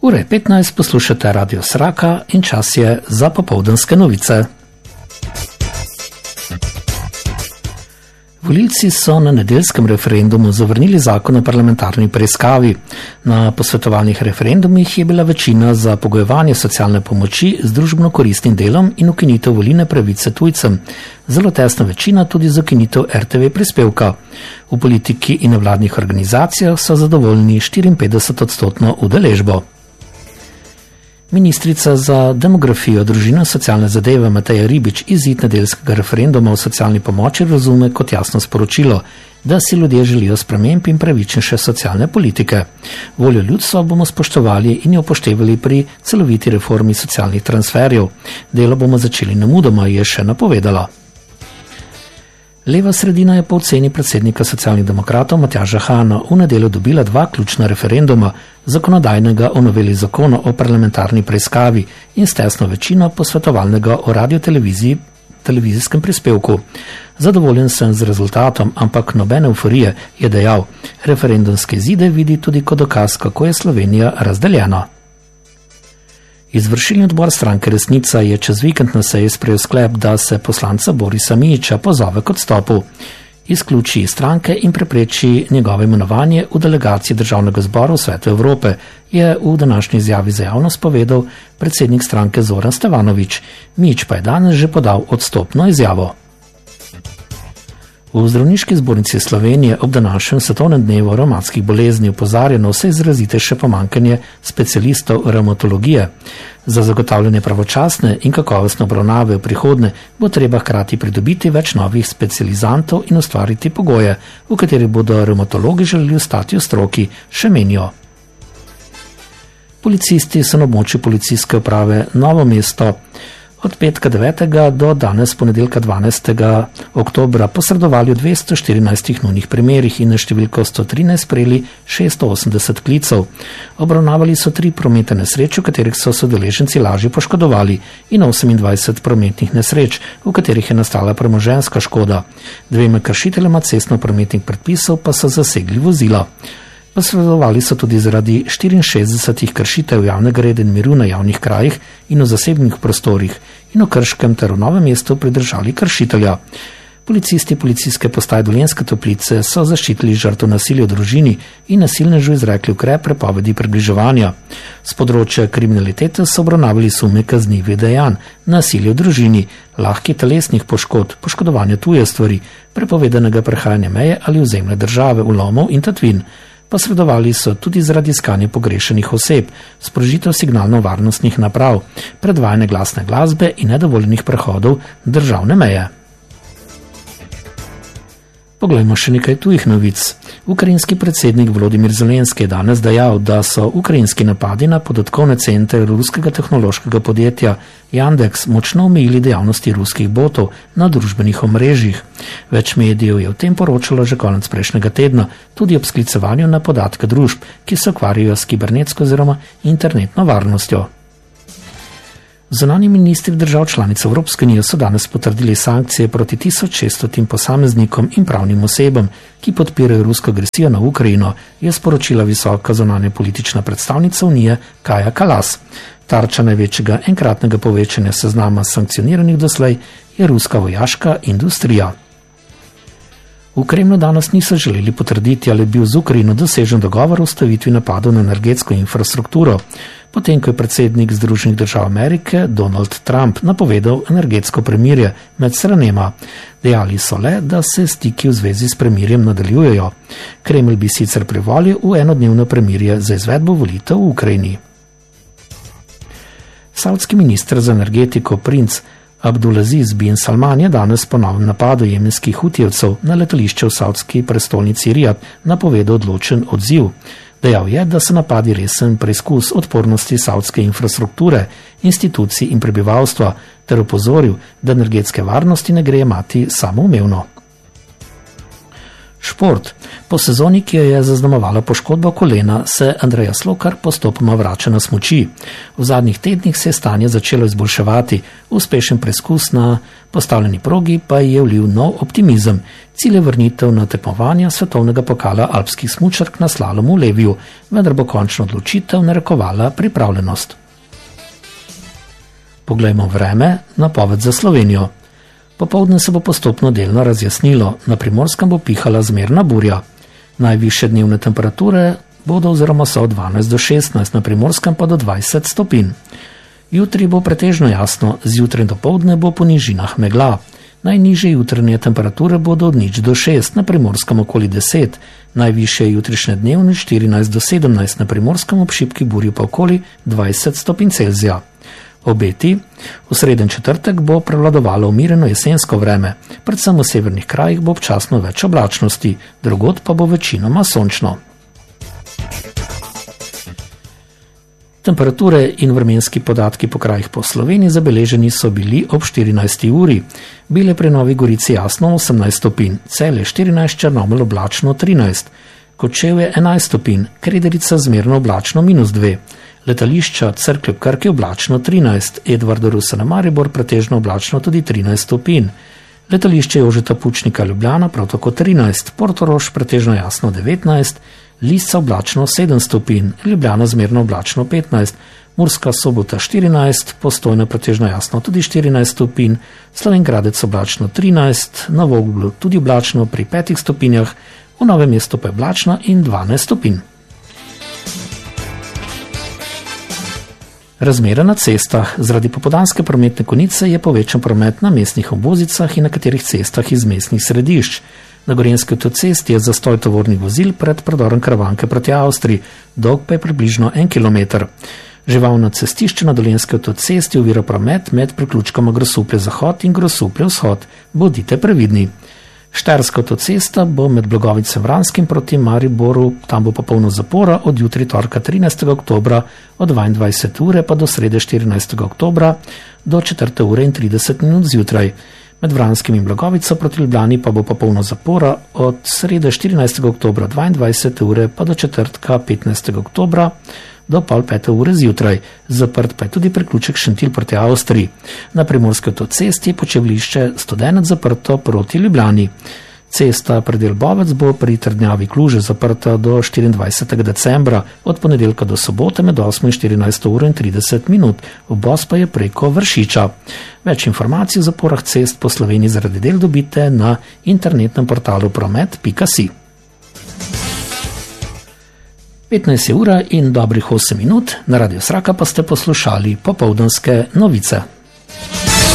Ura je 15, poslušate Radio Sraka in čas je za popoldanske novice. Volilci so na nedeljskem referendumu zavrnili zakon o parlamentarni preiskavi. Na posvetovalnih referendumih je bila večina za pogojevanje socialne pomoči z družbeno koristnim delom in ukinitev volilne pravice tujcem. Zelo tesna večina tudi za ukinitev RTV prispevka. V politiki in nevladnih organizacijah so zadovoljni 54% udeležbo. Ministrica za demografijo, družino in socialne zadeve Mateja Ribič izid nedeljskega referenduma o socialni pomoči razume kot jasno sporočilo, da si ljudje želijo sprememb in pravičnejše socialne politike. Voljo ljudstva bomo spoštovali in jo upoštevali pri celoviti reformi socialnih transferjev. Delo bomo začeli nemudoma, je še napovedala. Leva sredina je po oceni predsednika socialnih demokratov Matjaža Hana v nedeljo dobila dva ključna referenduma, zakonodajnega o noveli zakona o parlamentarni preiskavi in s tesno večino posvetovalnega o televizijskem prispevku. Zadovoljen sem z rezultatom, ampak nobene euforije, je dejal. Referendumske izide vidi tudi kot dokaz, kako je Slovenija razdeljena. Izvršilni odbor stranke Resnica je čez vikend na seji sprejel sklep, da se poslanca Borisa Mijića pozove k odstopu. Izključi stranke in prepreči njegovo imenovanje v delegaciji Državnega zbora v Svetu Evrope, je v današnji izjavi za javnost povedal predsednik stranke Zoran Stevanović. Mijić pa je danes že podal odstopno izjavo. V Zdravniški zbornici Slovenije ob današnjem svetovnem dnevu revmatskih bolezni opozarja na vse izrazitejše pomanjkanje specialistov revmatologije. Za zagotavljanje pravočasne in kakovostne obravnave v prihodnje bo treba hkrati pridobiti več novih specializantov in ustvariti pogoje, v katerih bodo revmatologi želeli ostati v stroki, še menijo. Policisti so na območju policijske uprave Novo mesto od petka 9. do danes ponedeljka 12. oktobra posredovali v 214 nujnih primerih in na številko 113 sprejeli 680 klicev. Obravnavali so 3 prometne nesreče, v katerih so se udeleženci lažje poškodovali, in 28 prometnih nesreč, v katerih je nastala premoženjska škoda. 2 kršiteljema cestno-prometnih predpisov pa so zasegli vozila. Posredovali so tudi zaradi 64 kršitev javnega reda in miru na javnih krajih in v zasebnih prostorih in v Krškem ter v Novem mestu pridržali kršitelja. Policisti policijske postaje Dolenjske Toplice so zaščitili žrtev nasilja v družini in nasilnežu izrekli ukrep prepovedi približevanja. S področja kriminalitete so obravnavali sume kaznivih dejanj, nasilja v družini, lahkih telesnih poškodb, poškodovanja tuje stvari, prepovedanega prehajanja meje ali ozemlja države, vlomov in tatvin. Posredovali so tudi zaradi iskanja pogrešenih oseb, sprožitev signalno-varnostnih naprav, predvajanje glasne glasbe in nedovoljenih prehodov državne meje. Poglejmo še nekaj tujih novic. Ukrajinski predsednik Volodymyr Zelenski je danes dejal, da so ukrajinski napadi na podatkovne centre ruskega tehnološkega podjetja Yandex močno omejili dejavnosti ruskih botov na družbenih omrežjih. Več medijev je o tem poročalo že konec prejšnjega tedna, tudi ob sklicevanju na podatke družb, ki se ukvarjajo s kibernetsko oziroma internetno varnostjo. Zunanji ministri držav članic Evropske unije so danes potrdili sankcije proti 1600 posameznikom in pravnim osebam, ki podpirajo rusko agresijo na Ukrajino, je sporočila visoka zunanja politična predstavnica Unije Kaja Kallas. Tarča največjega enkratnega povečanja seznama sankcioniranih doslej je ruska vojaška industrija. V Kremlju danes niso želeli potrditi, ali je bil z Ukrajino dosežen dogovor o ustavitvi napadov na energetsko infrastrukturo, potem ko je predsednik Združenih držav Amerike Donald Trump napovedal energetsko premirje med stranema. Dejali so le, da se stiki v zvezi s premirjem nadaljujejo. Kremlj bi sicer privolil v enodnevno premirje za izvedbo volitev v Ukrajini. Savdski minister za energetiko princ Abdulaziz bin Salman je danes po novem napadu jemenskih hutijevcev na letališče v savdski prestolnici Rijad napovedal odločen odziv. Dejal je, da so napadi resen preizkus odpornosti savdske infrastrukture, institucij in prebivalstva, ter opozoril, da energetske varnosti ne gre jemati samoumevno. Šport. Po sezoni, ki jo je zaznamovala poškodba kolena, se Andreja Slokar postopoma vrača na smuči. V zadnjih tednih se je stanje začelo izboljševati, uspešen preskus na postavljeni progi pa je vlil nov optimizem. Cilj je vrnitev na tekmovanja svetovnega pokala alpskih smučark na slalomu v Leviju, vendar bo končno odločitev narekovala pripravljenost. Poglejmo vreme, napoved za Slovenijo. Popoldne se bo postopno delno razjasnilo, na Primorskem bo pihala zmerna burja. Najvišje dnevne temperature bodo oziroma so od 12 do 16, na Primorskem pa do 20 stopinj. Jutri bo pretežno jasno, zjutraj dopoldne bo po nižinah megla. Najnižje jutranje temperature bodo od 0 do 6, na Primorskem okoli 10, najvišje jutrišnje dnevne 14 do 17, na Primorskem ob šibki burji pa okoli 20 stopinj Celzija. Obeti. V sreden četrtek bo prevladovalo umirjeno jesensko vreme, predvsem v severnih krajih bo občasno več oblačnosti, drugod pa bo večinoma sončno. Temperature in vremenski podatki po krajih po Sloveniji zabeleženi so bili ob 14. uri. Bile pri Novi Gorici jasno 18 stopinj, Celje 14, Črnomelj oblačno 13, Kočevje 11 stopinj, Krederica zmerno oblačno -2. Letališča Cerklje ob Krki oblačno 13, Edvarda Rusa na Maribor pretežno oblačno tudi 13 stopinj. Letališče Jožeta Pučnika Ljubljana prav tako 13, Portorož pretežno jasno 19, Lisca oblačno 7 stopinj, Ljubljana zmerno oblačno 15, Murska Sobota 14, Postojna pretežno jasno tudi 14 stopinj, Slovenj Gradec oblačno 13, Novo Ogulje tudi oblačno pri 5 stopinjah, v Novem mestu pa je oblačno in 12 stopinj. Razmere na cestah. Zaradi popoldanske prometne konice je povečan promet na mestnih obvoznicah in nekaterih cestah iz mestnih središč. Na Gorenjski avtocesti je zastoj tovornih vozil pred predorom Karavanke proti Avstriji, dolg pa je približno 1 kilometer. Živalno cestišče na Dolenjski avtocesti ovira promet med priključkoma Grosuplje-Zahod in Grosuplje-Vzhod. Bodite previdni. Štajerska avtocesta bo med Blagovicem Vranskim proti Mariboru, tam bo popolno zapora od jutri torka 13. oktobra od 22. ure pa do srede 14. oktobra do 4. ure in 30 minut zjutraj. Med Vranskim in Blagovico proti Ljubljani pa bo popolno zapora od srede 14. oktobra 22. ure pa do četrtka 15. oktobra do pol 5. ure zjutraj. Zaprt pa je tudi priključek Šentilj proti Avstriji. Na Primorski avtocesti je počivališče Studenec zaprto proti Ljubljani. Cesta predel Bovec bo pri Trdnjavi Kluže zaprta do 24. decembra, od ponedeljka do sobote med 8 in 14 ure in 30 minut. Obvoz pa je preko Vršiča. Več informacij o zaporah cest po Sloveniji zaradi del dobite na internetnem portalu promet.si. 15 ura in dobrih 8 minut, na Radio Sraka pa ste poslušali popoldanske novice.